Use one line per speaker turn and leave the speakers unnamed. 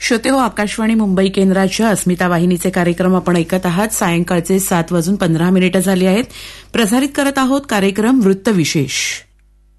श्रोतेहो, आकाशवाणी मुंबई केंद्राच्या अस्मिता वाहिनीचे कार्यक्रम आपण ऐकत आहात. सायंकाळचे 7:15 झाले आहेत. प्रसारित करत आहोत कार्यक्रम वृत्तविशेष.